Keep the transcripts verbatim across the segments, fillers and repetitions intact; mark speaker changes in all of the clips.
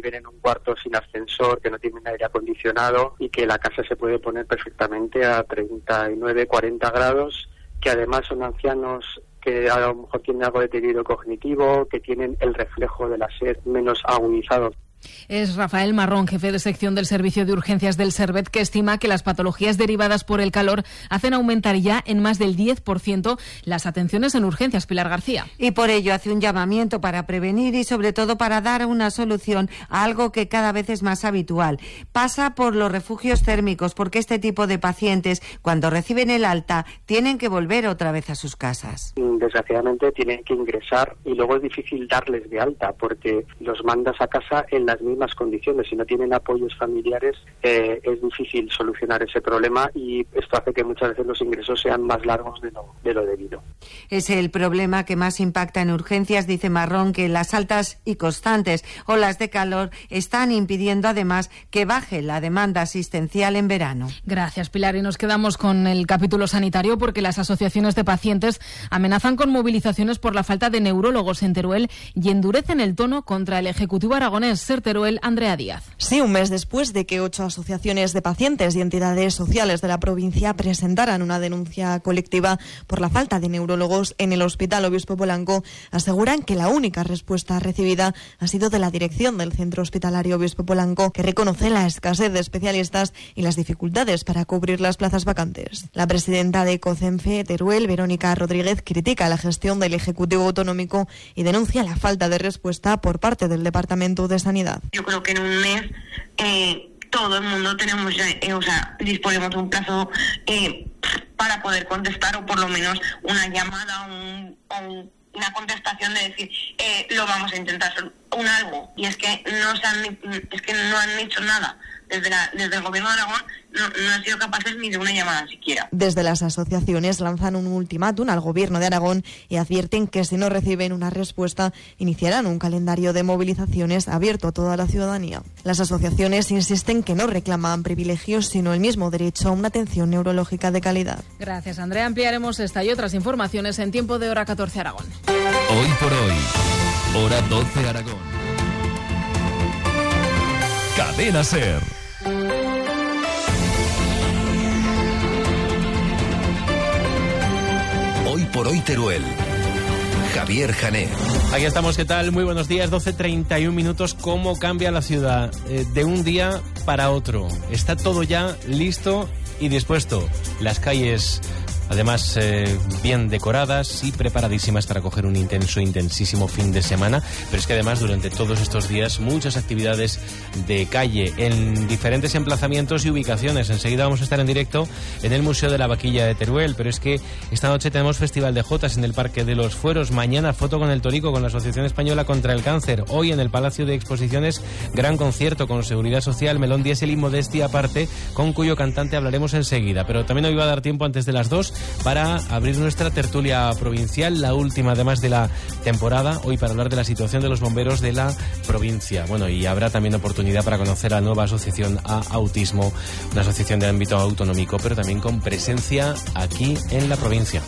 Speaker 1: viven en un cuarto sin ascensor, que no tienen aire acondicionado y que la casa se puede poner perfectamente a treinta y nueve, cuarenta grados, que además son ancianos que a lo mejor tienen algo de deterioro cognitivo, que tienen el reflejo de la sed menos agudizado.
Speaker 2: Es Rafael Marrón, jefe de sección del Servicio de Urgencias del Servet, que estima que las patologías derivadas por el calor hacen aumentar ya en más del diez por ciento las atenciones en urgencias. Pilar García.
Speaker 3: Y por ello hace un llamamiento para prevenir y sobre todo para dar una solución a algo que cada vez es más habitual. Pasa por los refugios térmicos, porque este tipo de pacientes, cuando reciben el alta, tienen que volver otra vez a sus casas.
Speaker 1: Desgraciadamente tienen que ingresar y luego es difícil darles de alta porque los mandas a casa en las mismas condiciones. Si no tienen apoyos familiares, eh, es difícil solucionar ese problema y esto hace que muchas veces los ingresos sean más largos de lo, de lo debido.
Speaker 3: Es el problema que más impacta en urgencias, dice Marrón, que las altas y constantes olas de calor están impidiendo además que baje la demanda asistencial en verano.
Speaker 2: Gracias, Pilar. Y nos quedamos con el capítulo sanitario porque las asociaciones de pacientes amenazan con movilizaciones por la falta de neurólogos en Teruel y endurecen el tono contra el Ejecutivo aragonés. Ser Teruel, Andrea Díaz.
Speaker 4: Sí, un mes después de que ocho asociaciones de pacientes y entidades sociales de la provincia presentaran una denuncia colectiva por la falta de neurólogos en el Hospital Obispo Polanco, aseguran que la única respuesta recibida ha sido de la dirección del Centro Hospitalario Obispo Polanco, que reconoce la escasez de especialistas y las dificultades para cubrir las plazas vacantes. La presidenta de COCENFE Teruel, Verónica Rodríguez, critica la gestión del Ejecutivo Autonómico y denuncia la falta de respuesta por parte del Departamento de Sanidad.
Speaker 5: Yo creo que en un mes eh, todo el mundo tenemos ya, eh, o sea, disponemos de un plazo eh, para poder contestar o por lo menos una llamada un, o un, una contestación de decir eh, lo vamos a intentar un algo. Y es que no se han, es que no han hecho nada. Desde, la, desde el Gobierno de Aragón no, no han sido capaces ni de una llamada siquiera.
Speaker 4: Desde las asociaciones lanzan un ultimátum al Gobierno de Aragón y advierten que si no reciben una respuesta iniciarán un calendario de movilizaciones abierto a toda la ciudadanía. Las asociaciones insisten que no reclaman privilegios sino el mismo derecho a una atención neurológica de calidad.
Speaker 2: Gracias, Andrea. Ampliaremos esta y otras informaciones en tiempo de Hora catorce Aragón.
Speaker 6: Hoy por hoy, Hora doce Aragón. Cadena Ser. Hoy por hoy Teruel. Javier Jané.
Speaker 7: Aquí estamos, ¿qué tal? Muy buenos días, doce treinta y un minutos. ¿Cómo cambia la ciudad eh, de un día para otro? Está todo ya listo y dispuesto. Las calles, además, eh, bien decoradas y preparadísimas para coger un intenso, intensísimo fin de semana. Pero es que además durante todos estos días muchas actividades de calle en diferentes emplazamientos y ubicaciones. Enseguida vamos a estar en directo en el Museo de la Vaquilla de Teruel. Pero es que esta noche tenemos Festival de Jotas en el Parque de los Fueros. Mañana foto con el Torico con la Asociación Española contra el Cáncer. Hoy en el Palacio de Exposiciones gran concierto con Seguridad Social, Melón Diesel y Modestia aparte, con cuyo cantante hablaremos enseguida. Pero también hoy va a dar tiempo antes de las dos para abrir nuestra tertulia provincial, la última además de la temporada, hoy para hablar de la situación de los bomberos de la provincia. Bueno, y habrá también oportunidad para conocer a la nueva asociación a autismo, una asociación de ámbito autonómico, pero también con presencia aquí en la provincia.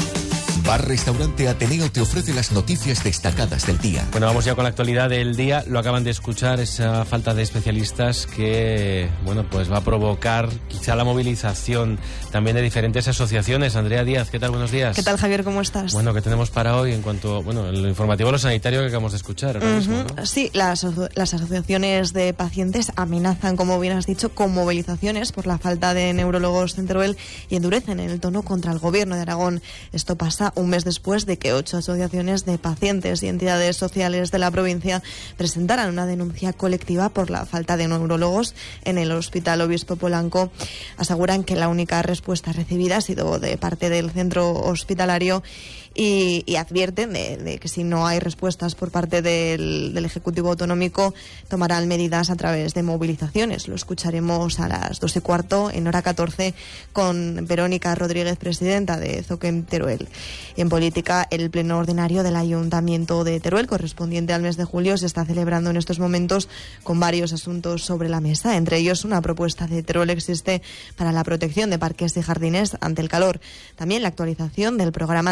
Speaker 6: Bar Restaurante Ateneo te ofrece las noticias destacadas del día.
Speaker 7: Bueno, vamos ya con la actualidad del día. Lo acaban de escuchar, esa falta de especialistas que, bueno, pues va a provocar quizá la movilización también de diferentes asociaciones. Andrea Díaz, ¿qué tal? Buenos días.
Speaker 4: ¿Qué tal, Javier? ¿Cómo estás?
Speaker 7: Bueno, ¿qué tenemos para hoy en cuanto, bueno, el informativo de lo sanitario que acabamos de escuchar ahora uh-huh. mismo, ¿no?
Speaker 4: Sí, las, las asociaciones de pacientes amenazan, como bien has dicho, con movilizaciones por la falta de neurólogos en Teruel y endurecen el tono contra el Gobierno de Aragón. Esto pasa un mes después de que ocho asociaciones de pacientes y entidades sociales de la provincia presentaran una denuncia colectiva por la falta de neurólogos en el Hospital Obispo Polanco. Aseguran que la única respuesta recibida ha sido de parte del centro hospitalario y, y advierten de, de que si no hay respuestas por parte del, del Ejecutivo Autonómico tomarán medidas a través de movilizaciones. Lo escucharemos a las dos y cuarto en Hora catorce con Verónica Rodríguez, presidenta de Zoquem Teruel. En política, el pleno ordinario del Ayuntamiento de Teruel, correspondiente al mes de julio, se está celebrando en estos momentos con varios asuntos sobre la mesa. Entre ellos, una propuesta de Teruel Existe para la protección de parques y jardines ante el calor. También la actualización del programa de gestión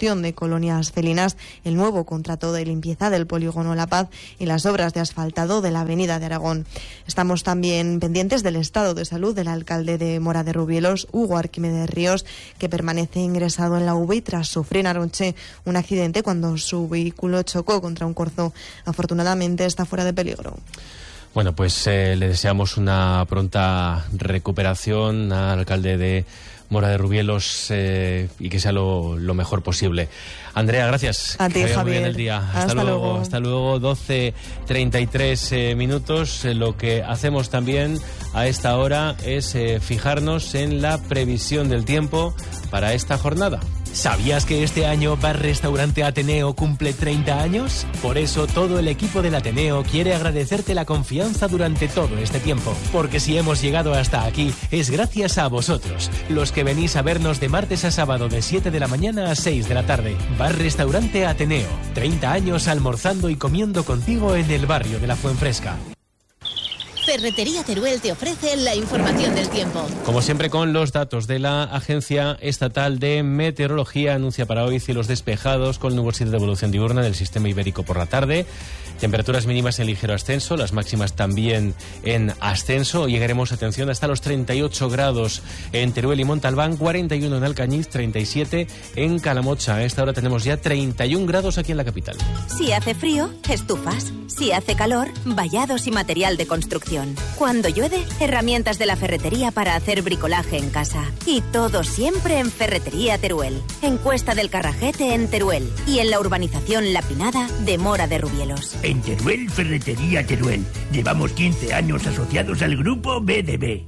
Speaker 4: construcción de colonias felinas, el nuevo contrato de limpieza del polígono La Paz y las obras de asfaltado de la Avenida de Aragón. Estamos también pendientes del estado de salud del alcalde de Mora de Rubielos, Hugo Arquímedes Ríos, que permanece ingresado en la U B I tras sufrir anoche un accidente cuando su vehículo chocó contra un corzo. Afortunadamente está fuera de peligro.
Speaker 7: Bueno, pues eh, le deseamos una pronta recuperación al alcalde de Mora de Rubielos eh, y que sea lo, lo mejor posible. Andrea, gracias.
Speaker 4: A ti,
Speaker 7: que vaya
Speaker 4: Javier.
Speaker 7: muy bien el día. Hasta,
Speaker 4: Hasta
Speaker 7: luego.
Speaker 4: luego.
Speaker 7: Hasta luego, doce treinta y tres eh, minutos. Eh, lo que hacemos también a esta hora es eh, fijarnos en la previsión del tiempo para esta jornada.
Speaker 8: ¿Sabías que este año Bar Restaurante Ateneo cumple treinta años? Por eso todo el equipo del Ateneo quiere agradecerte la confianza durante todo este tiempo. Porque si hemos llegado hasta aquí es gracias a vosotros, los que venís a vernos de martes a sábado de siete de la mañana a seis de la tarde. Bar Restaurante Ateneo, treinta años almorzando y comiendo contigo en el barrio de la Fuenfresca.
Speaker 9: Ferretería Teruel te ofrece la información del tiempo.
Speaker 7: Como siempre, con los datos de la Agencia Estatal de Meteorología, anuncia para hoy cielos despejados con nubosidad de evolución diurna del sistema ibérico por la tarde. Temperaturas mínimas en ligero ascenso, las máximas también en ascenso. Llegaremos, atención, hasta los treinta y ocho grados en Teruel y Montalbán, cuarenta y uno en Alcañiz, treinta y siete en Calamocha. A esta hora tenemos ya treinta y un grados aquí en la capital.
Speaker 9: Si hace frío, estufas. Si hace calor, vallados y material de construcción. Cuando llueve, herramientas de la ferretería para hacer bricolaje en casa. Y todo siempre en Ferretería Teruel. En Cuesta del Carrajete en Teruel. Y en la urbanización La Pinada de Mora de Rubielos.
Speaker 10: En Teruel, Ferretería Teruel. Llevamos quince años asociados al grupo B D B.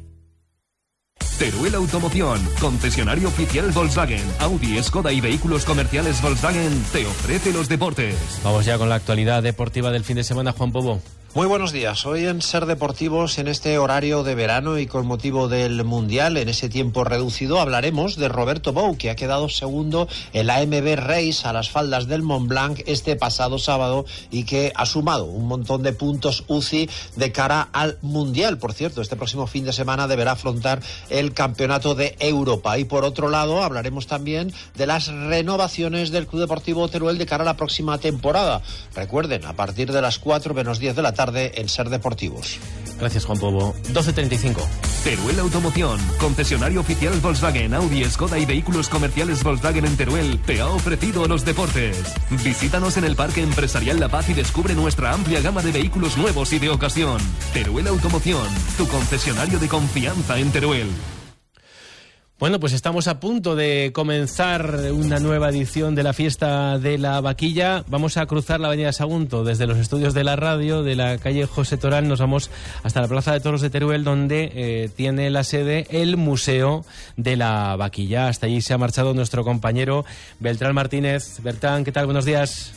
Speaker 11: Teruel Automoción, concesionario oficial Volkswagen, Audi, Skoda y vehículos comerciales Volkswagen, te ofrece los deportes.
Speaker 7: Vamos ya con la actualidad deportiva del fin de semana, Juan Pobo.
Speaker 12: Muy buenos días. Hoy en Ser Deportivos, en este horario de verano y con motivo del Mundial, en ese tiempo reducido, hablaremos de Roberto Bou, que ha quedado segundo en la A M B Race a las faldas del Mont Blanc este pasado sábado y que ha sumado un montón de puntos U C I de cara al Mundial. Por cierto, este próximo fin de semana deberá afrontar el Campeonato de Europa. Y por otro lado, hablaremos también de las renovaciones del Club Deportivo Teruel de cara a la próxima temporada. Recuerden, a partir de las cuatro menos diez de la tarde, tarde en Ser Deportivos.
Speaker 7: Gracias, Juan Pobo. doce treinta y cinco.
Speaker 11: Teruel Automoción, concesionario oficial Volkswagen, Audi, Skoda y vehículos comerciales Volkswagen en Teruel, te ha ofrecido los deportes. Visítanos en el Parque Empresarial La Paz y descubre nuestra amplia gama de vehículos nuevos y de ocasión. Teruel Automoción, tu concesionario de confianza en Teruel.
Speaker 7: Bueno, pues estamos a punto de comenzar una nueva edición de la Fiesta de la Vaquilla. Vamos a cruzar la avenida Sagunto desde los estudios de la radio, de la calle José Torán. Nos vamos hasta la Plaza de Toros de Teruel, donde eh, tiene la sede el Museo de la Vaquilla. Hasta allí se ha marchado nuestro compañero Beltrán Martínez. Beltrán, ¿qué tal? Buenos días.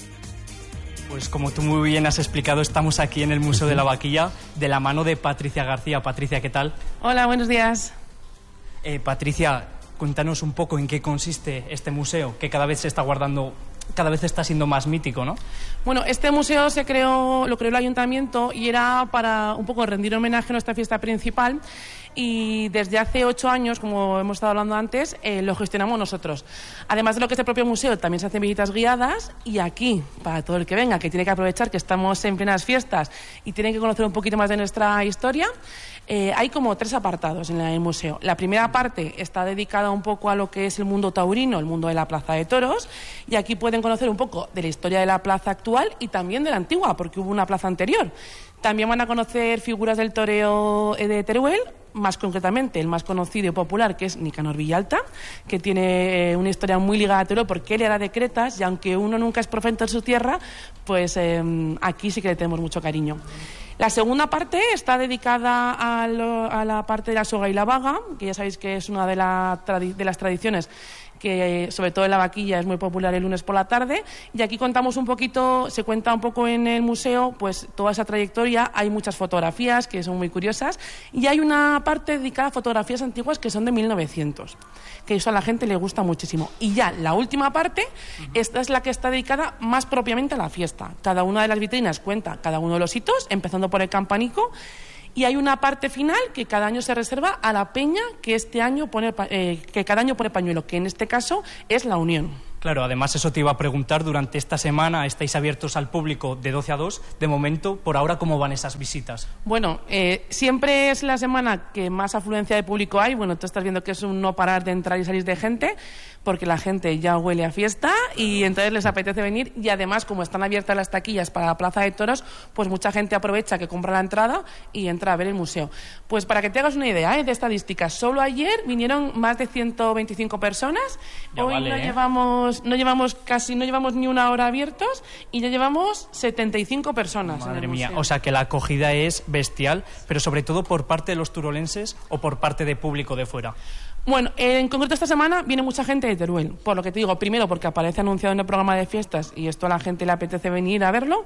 Speaker 13: Pues como tú muy bien has explicado, estamos aquí en el Museo de la Vaquilla de la mano de Patricia García. Patricia, ¿qué tal?
Speaker 14: Hola, buenos días.
Speaker 13: Eh, Patricia, cuéntanos un poco en qué consiste este museo, que cada vez se está guardando, cada vez está siendo más mítico, ¿no?
Speaker 14: Bueno, este museo se creó, lo creó el ayuntamiento y era para un poco rendir homenaje a nuestra fiesta principal. Y desde hace ocho años, como hemos estado hablando antes, eh, lo gestionamos nosotros. Además de lo que es el propio museo, también se hacen visitas guiadas y aquí, para todo el que venga, que tiene que aprovechar que estamos en plenas fiestas y tiene que conocer un poquito más de nuestra historia, eh, hay como tres apartados en el museo. La primera parte está dedicada un poco a lo que es el mundo taurino, el mundo de la Plaza de Toros, y aquí pueden conocer un poco de la historia de la plaza actual y también de la antigua, porque hubo una plaza anterior. También van a conocer figuras del toreo de Teruel, más concretamente el más conocido y popular, que es Nicanor Villalta, que tiene una historia muy ligada a Teruel porque él era de Cretas y aunque uno nunca es profeta en su tierra, pues eh, aquí sí que le tenemos mucho cariño. La segunda parte está dedicada a, lo, a la parte de la soga y la vaga, que ya sabéis que es una de, la tradi- de las tradiciones que sobre todo en la Vaquilla es muy popular el lunes por la tarde, y aquí contamos un poquito, se cuenta un poco en el museo pues toda esa trayectoria. Hay muchas fotografías que son muy curiosas y hay una parte dedicada a fotografías antiguas que son de mil novecientos, que eso a la gente le gusta muchísimo. Y ya la última parte, uh-huh. esta es la que está dedicada más propiamente a la fiesta. Cada una de las vitrinas cuenta cada uno de los hitos, empezando por el campanico. Y hay una parte final que cada año se reserva a la peña que este año pone, eh, que cada año pone pañuelo, que en este caso es la Unión.
Speaker 13: Claro, además eso te iba a preguntar, durante esta semana estáis abiertos al público de doce a dos, de momento, por ahora, ¿cómo van esas visitas?
Speaker 14: Bueno, eh, siempre es la semana que más afluencia de público hay. Bueno, tú estás viendo que es un no parar de entrar y salir de gente, porque la gente ya huele a fiesta y entonces les apetece venir, y además, como están abiertas las taquillas para la Plaza de Toros, pues mucha gente aprovecha que compra la entrada y entra a ver el museo. Pues para que te hagas una idea, ¿eh?, de estadísticas, solo ayer vinieron más de ciento veinticinco personas.
Speaker 13: Ya
Speaker 14: Hoy
Speaker 13: vale,
Speaker 14: no
Speaker 13: ¿eh?
Speaker 14: llevamos no llevamos casi no llevamos ni una hora abiertos y ya llevamos setenta y cinco personas.
Speaker 13: Madre
Speaker 14: en el
Speaker 13: mía,
Speaker 14: museo.
Speaker 13: o sea que la acogida es bestial, pero sobre todo por parte de los turolenses o por parte de público de fuera.
Speaker 14: Bueno, en concreto esta semana viene mucha gente de Teruel, por lo que te digo, primero porque aparece anunciado en el programa de fiestas y esto a la gente le apetece venir a verlo,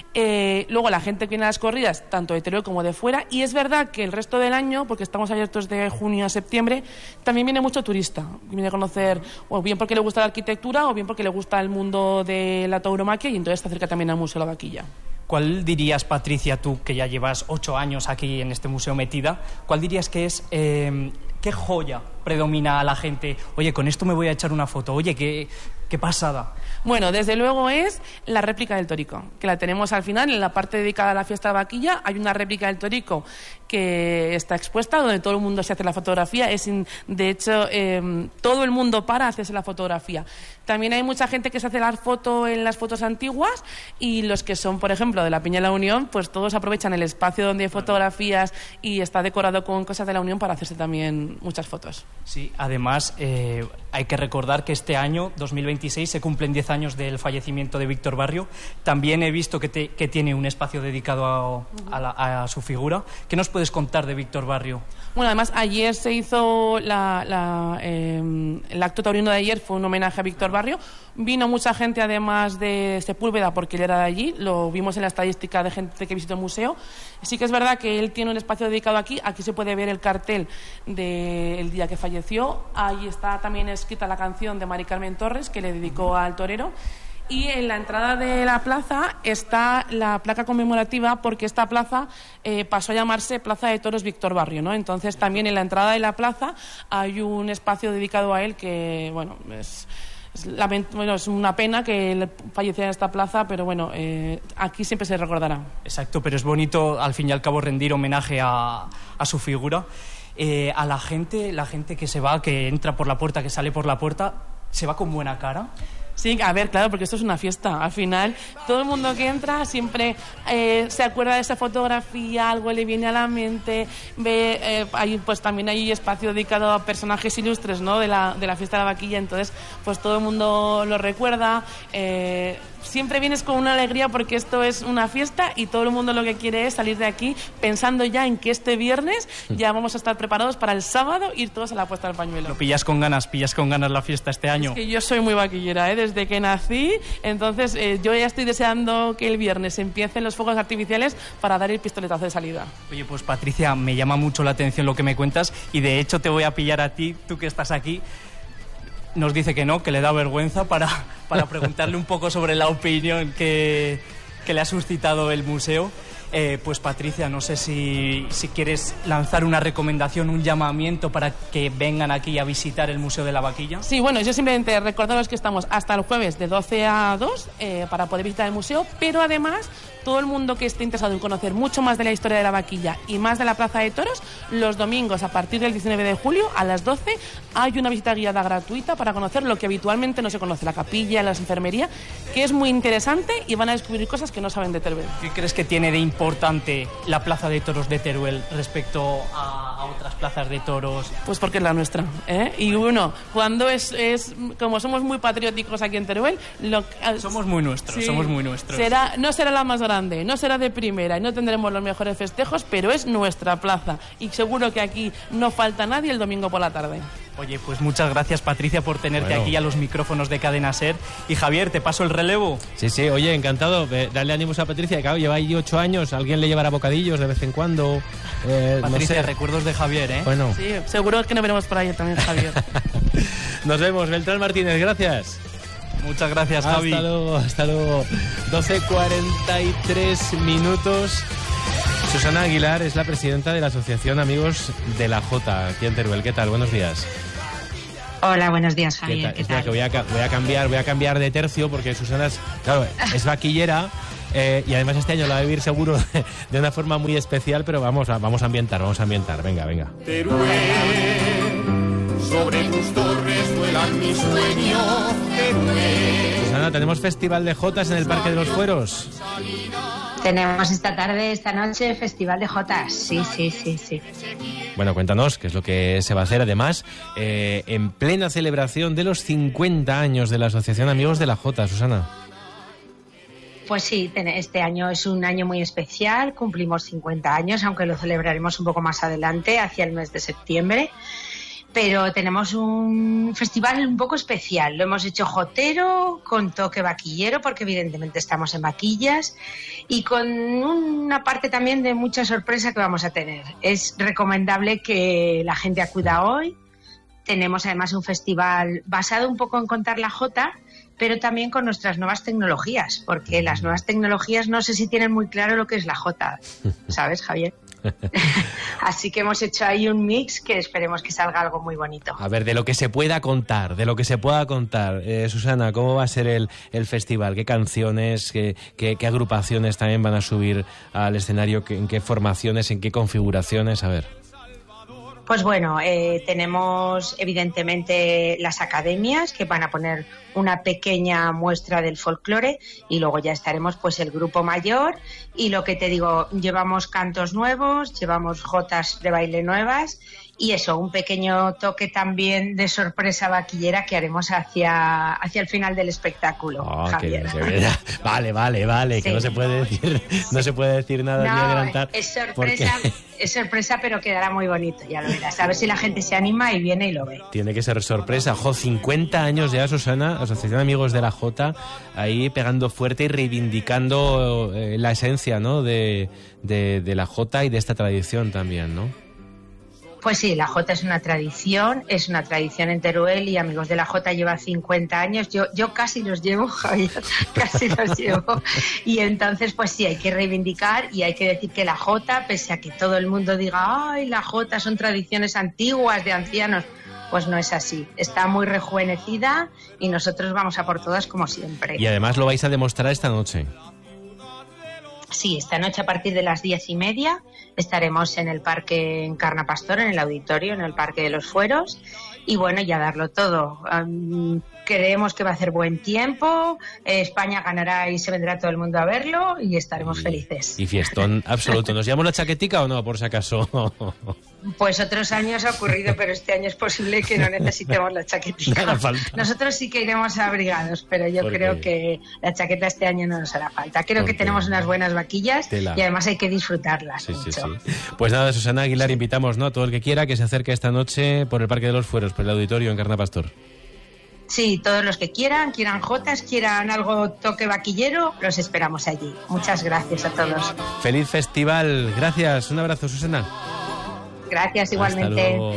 Speaker 14: eh, luego la gente que viene a las corridas, tanto de Teruel como de fuera, y es verdad que el resto del año, porque estamos abiertos de junio a septiembre, también viene mucho turista, viene a conocer, o bien porque le gusta la arquitectura, o bien porque le gusta el mundo de la tauromaquia, y entonces se acerca también al Museo de la Vaquilla.
Speaker 13: ¿Cuál dirías, Patricia, tú que ya llevas ocho años aquí en este museo metida, cuál dirías que es, eh, qué joya predomina a la gente? Oye, con esto me voy a echar una foto, oye, qué, qué pasada.
Speaker 14: Bueno, desde luego es la réplica del torico, que la tenemos al final, en la parte dedicada a la fiesta de la vaquilla, hay una réplica del torico que está expuesta, donde todo el mundo se hace la fotografía, es in, de hecho, eh, todo el mundo para hacerse la fotografía. También hay mucha gente que se hace la foto en las fotos antiguas, y los que son, por ejemplo, de la Peña de la Unión, pues todos aprovechan el espacio donde hay fotografías y está decorado con cosas de la Unión para hacerse también muchas fotos.
Speaker 13: Sí, además eh, hay que recordar que este año, dos mil veintiséis, se cumplen diez años del fallecimiento de Víctor Barrio. También he visto que, te, que tiene un espacio dedicado a, a, la, a su figura. ¿Qué nos puedes contar de Víctor Barrio?
Speaker 14: Bueno, además ayer se hizo la, la, eh, el acto taurino de ayer, fue un homenaje a Víctor Barrio. Vino mucha gente además de Sepúlveda porque él era de allí, lo vimos en la estadística de gente que visitó el museo. Sí que es verdad que él tiene un espacio dedicado aquí, aquí se puede ver el cartel del día que falleció, ahí está también escrita la canción de Mari Carmen Torres que le dedicó al torero. Y en la entrada de la plaza está la placa conmemorativa, porque esta plaza eh, pasó a llamarse Plaza de Toros Víctor Barrio, ¿no? Entonces también en la entrada de la plaza hay un espacio dedicado a él que, bueno, es, es, lament- bueno, es una pena que él falleciera en esta plaza, pero bueno, eh, aquí siempre se recordará.
Speaker 13: Exacto, pero es bonito al fin y al cabo rendir homenaje a, a su figura. Eh, a la gente, la gente que se va, que entra por la puerta, que sale por la puerta, ¿se va con buena cara?
Speaker 14: Sí, a ver, claro, porque esto es una fiesta. Al final, todo el mundo que entra siempre eh, se acuerda de esa fotografía, algo le viene a la mente, ve, eh, hay, pues también hay espacio dedicado a personajes ilustres, ¿no?, de la, de la fiesta de la vaquilla, entonces pues todo el mundo lo recuerda. Eh, siempre vienes con una alegría porque esto es una fiesta y todo el mundo lo que quiere es salir de aquí pensando ya en que este viernes ya vamos a estar preparados para el sábado ir todos a la puesta del pañuelo.
Speaker 13: Lo pillas con ganas, pillas con ganas la fiesta este año.
Speaker 14: Es que yo soy muy vaquillera, ¿eh?, desde que nací, entonces eh, yo ya estoy deseando que el viernes empiecen los fuegos artificiales para dar el pistoletazo de salida.
Speaker 13: Oye, pues Patricia, me llama mucho la atención lo que me cuentas y de hecho te voy a pillar a ti, tú que estás aquí. Nos dice que no, que le da vergüenza para, para preguntarle un poco sobre la opinión que, que le ha suscitado el museo. Eh, pues Patricia, no sé si, si quieres lanzar una recomendación, un llamamiento para que vengan aquí a visitar el Museo de la Vaquilla.
Speaker 14: Sí, bueno, yo simplemente recordaros que estamos hasta el jueves de doce a dos eh, para poder visitar el museo, pero además todo el mundo que esté interesado en conocer mucho más de la historia de la vaquilla y más de la Plaza de Toros, los domingos a partir del diecinueve de julio a las doce hay una visita guiada gratuita para conocer lo que habitualmente no se conoce, la capilla, la enfermería, que es muy interesante y van a descubrir cosas que no saben de Teruel.
Speaker 13: ¿Qué crees que tiene de importante la Plaza de Toros de Teruel respecto a, a otras plazas de toros?
Speaker 14: Pues porque es la nuestra, ¿eh? Y uno, cuando es, es como somos muy patrióticos aquí en Teruel, lo,
Speaker 13: somos muy nuestros, sí, somos muy nuestros.
Speaker 14: Será, no será la más grande, no será de primera y no tendremos los mejores festejos, pero es nuestra plaza y seguro que aquí no falta nadie el domingo por la tarde.
Speaker 13: Oye, pues muchas gracias, Patricia, por tenerte bueno. aquí a los micrófonos de Cadena Ser. Y Javier, ¿te paso el relevo?
Speaker 7: Sí, sí, oye, encantado. Darle ánimos a Patricia, que claro, lleva ahí ocho años, alguien le llevará bocadillos de vez en cuando. Eh,
Speaker 13: Patricia,
Speaker 7: no sé.
Speaker 13: recuerdos de Javier, ¿eh?
Speaker 7: Bueno.
Speaker 14: Sí, seguro que nos veremos por ahí también, Javier.
Speaker 7: Nos vemos, Beltrán Martínez, gracias.
Speaker 13: Muchas gracias, Javi.
Speaker 7: Hasta luego, hasta luego. doce cuarenta y tres minutos. Susana Aguilar es la presidenta de la Asociación Amigos de la Jota, aquí en Teruel. ¿Qué tal? Buenos días.
Speaker 15: Hola, buenos días, Javier.
Speaker 7: ¿Qué tal?
Speaker 15: ¿Qué
Speaker 7: Espera,
Speaker 15: tal?
Speaker 7: que voy a, ca- voy a cambiar, voy a cambiar de tercio porque Susana es, claro, es vaquillera eh, y además este año la va a vivir seguro de una forma muy especial, pero vamos a, vamos a ambientar, vamos a ambientar. Venga, venga.
Speaker 16: Teruel, sobre tus torres vuelan mis sueños, Teruel.
Speaker 7: Susana, tenemos Festival de Jotas en el Parque de los Fueros.
Speaker 15: Tenemos esta tarde, esta noche, Festival de Jotas. Sí, sí, sí, sí.
Speaker 7: Bueno, cuéntanos qué es lo que se va a hacer. Además, eh, en plena celebración de los cincuenta años de la Asociación Amigos de la Jota, Susana.
Speaker 15: Pues sí, ten- este año es un año muy especial. Cumplimos cincuenta años, aunque lo celebraremos un poco más adelante, hacia el mes de septiembre. Pero tenemos un festival un poco especial. Lo hemos hecho jotero, con toque vaquillero, porque evidentemente estamos en vaquillas, y con una parte también de mucha sorpresa que vamos a tener. Es recomendable que la gente acuda hoy. Tenemos además un festival basado un poco en contar la jota, pero también con nuestras nuevas tecnologías, porque las nuevas tecnologías no sé si tienen muy claro lo que es la jota, ¿sabes, Javier? Así que hemos hecho ahí un mix que esperemos que salga algo muy bonito.
Speaker 7: A ver, de lo que se pueda contar, de lo que se pueda contar. Eh, Susana, ¿cómo va a ser el, el festival? ¿Qué canciones, qué, qué, qué agrupaciones también van a subir al escenario? ¿Qué- ¿En qué formaciones, en qué configuraciones? A ver.
Speaker 15: Pues bueno, eh, tenemos evidentemente las academias que van a poner una pequeña muestra del folclore, y luego ya estaremos pues el grupo mayor, y lo que te digo, llevamos cantos nuevos, llevamos jotas de baile nuevas, y eso, un pequeño toque también de sorpresa vaquillera que haremos hacia, hacia el final del espectáculo,
Speaker 7: Oh,
Speaker 15: Javier.
Speaker 7: que- que- vale, vale, vale, que
Speaker 15: Sí.
Speaker 7: no se puede decir, no se puede decir nada ni
Speaker 15: No,
Speaker 7: adelantar.
Speaker 15: es sorpresa,
Speaker 7: porque
Speaker 15: es sorpresa, pero quedará muy bonito, ya lo verás. A ver si la gente se anima y viene y lo ve.
Speaker 7: tiene que ser sorpresa. Jo, cincuenta años ya, Susana, Asociación Amigos de la Jota, ahí pegando fuerte y reivindicando eh, la esencia, ¿no? de, de, de la Jota y de esta tradición también, ¿no?
Speaker 15: Pues sí, la Jota es una tradición, es una tradición en Teruel, y Amigos de la Jota lleva cincuenta años. Yo, yo casi los llevo, Javier, casi los llevo. Y entonces, pues sí, hay que reivindicar y hay que decir que la Jota, pese a que todo el mundo diga, ay, la Jota son tradiciones antiguas de ancianos, pues no es así. Está muy rejuvenecida y nosotros vamos a por todas como siempre.
Speaker 7: Y además lo vais a demostrar esta noche.
Speaker 15: Sí, esta noche a partir de las diez y media estaremos en el parque en Carnapastor, en el auditorio, en el Parque de los Fueros, y bueno, ya darlo todo. Um, creemos que va a hacer buen tiempo, eh, España ganará y se vendrá todo el mundo a verlo y estaremos felices.
Speaker 7: Y fiestón absoluto. ¿Nos llevamos la chaquetica o no, por si acaso?
Speaker 15: Pues otros años ha ocurrido, pero este año es posible que no necesitemos la chaquetita.
Speaker 7: No hará falta.
Speaker 15: Nosotros sí que iremos abrigados, pero yo
Speaker 7: ¿Por
Speaker 15: creo
Speaker 7: qué?
Speaker 15: que la chaqueta este año no nos hará falta. Creo
Speaker 7: ¿Por
Speaker 15: que
Speaker 7: qué?
Speaker 15: tenemos unas buenas vaquillas
Speaker 7: Tela.
Speaker 15: y además hay que disfrutarlas
Speaker 7: Sí, sí,
Speaker 15: mucho.
Speaker 7: sí. Pues nada, Susana Aguilar, invitamos, ¿no?, a todo el que quiera que se acerque esta noche por el Parque de los Fueros, por el auditorio en Carnapastor.
Speaker 15: Sí, todos los que quieran, quieran jotas, quieran algo toque vaquillero, los esperamos allí. Muchas gracias a todos.
Speaker 7: Feliz festival. Gracias. Un abrazo, Susana.
Speaker 15: Gracias
Speaker 7: Hasta
Speaker 15: igualmente.
Speaker 7: luego.